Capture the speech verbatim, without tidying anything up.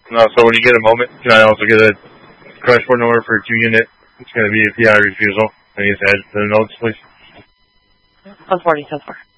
No, so when you get a moment, can I also get a crash report number for two unit? It's going to be a P I refusal. I need to add to the notes, please. one forty so far.